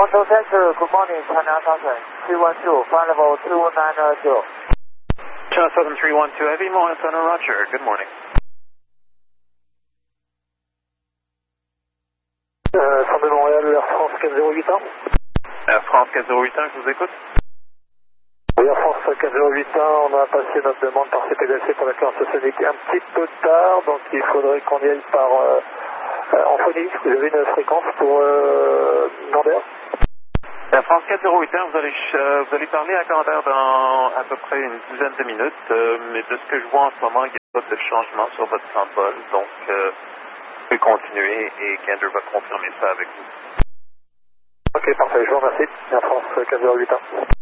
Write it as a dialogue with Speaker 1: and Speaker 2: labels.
Speaker 1: Toronto Center, good morning, China Southern 312, flight level 290.
Speaker 2: China Southern 312 Heavy, Montana Roger, good morning.
Speaker 3: Centre de Montréal, Air France 4081.
Speaker 2: Air France 4081, je vous écoute.
Speaker 3: Oui, Air France 4081, on a passé notre demande par CPDC pour la clearance sonique un petit peu tard, donc il faudrait qu'on y aille par en phonie. Vous avez une fréquence pour Gander?
Speaker 2: Air France 4081, vous allez parler à Gander dans à peu près une dizaine de minutes, mais de ce que je vois en ce moment, il n'y a pas de changement sur votre plan de vol, donc vous pouvez continuer et Gander va confirmer ça avec vous.
Speaker 3: Ok, parfait, je vous remercie. Air France 4081.